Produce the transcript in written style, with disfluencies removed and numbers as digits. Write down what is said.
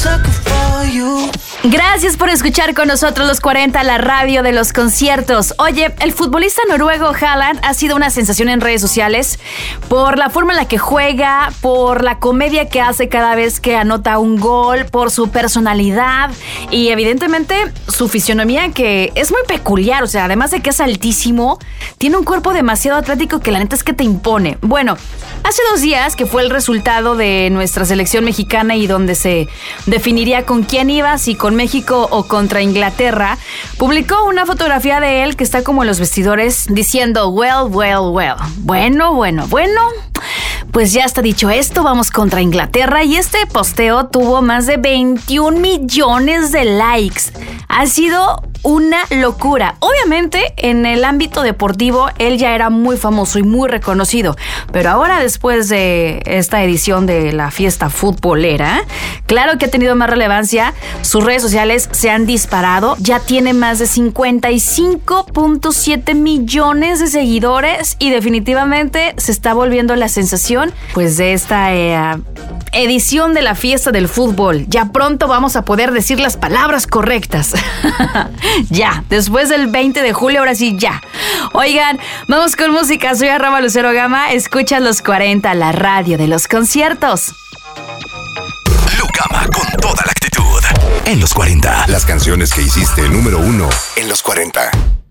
Gracias por escuchar con nosotros los 40, la radio de los conciertos. Oye, el futbolista noruego Haaland ha sido una sensación en redes sociales por la forma en la que juega, por la comedia que hace cada vez que anota un gol, por su personalidad y evidentemente su fisionomía, que es muy peculiar. O sea, además de que es altísimo, tiene un cuerpo demasiado atlético que la neta es que te impone. Bueno, hace 2 días que fue el resultado de nuestra selección mexicana y donde se definiría con quién iba, si con México o contra Inglaterra, publicó una fotografía de él que está como en los vestidores diciendo well. Bueno, pues ya está dicho esto, vamos contra Inglaterra, y este posteo tuvo más de 21 millones de likes. Ha sido una locura. Obviamente, en el ámbito deportivo, él ya era muy famoso y muy reconocido, pero ahora, después de esta edición de la fiesta futbolera, claro que ha tenido más relevancia. Sus redes sociales se han disparado, ya tiene más de 55.7 millones de seguidores y definitivamente se está volviendo la sensación, pues, de esta edición de la fiesta del fútbol. Ya pronto vamos a poder decir las palabras correctas. Ya, después del 20 de julio, ahora sí, ya. Oigan, vamos con música. Soy Rama Lucero Gama. Escucha los 40, la radio de los conciertos. Lucama con toda la actitud. En los 40. Las canciones que hiciste número 1 en los 40.